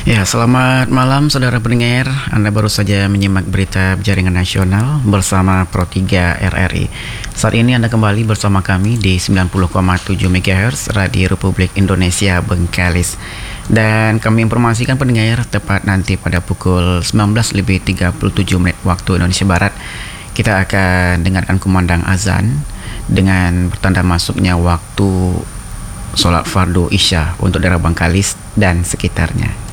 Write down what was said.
Ya, selamat malam saudara pendengar. Anda baru saja menyimak berita jaringan nasional bersama Pro3 RRI. Saat ini Anda kembali bersama kami di 90,7 MHz Radio Republik Indonesia Bengkalis. Dan kami informasikan pendengar tepat nanti pada pukul 19.37 waktu Indonesia Barat kita akan dengarkan kumandang azan dengan bertanda masuknya waktu sholat fardu isya untuk daerah Bengkalis dan sekitarnya.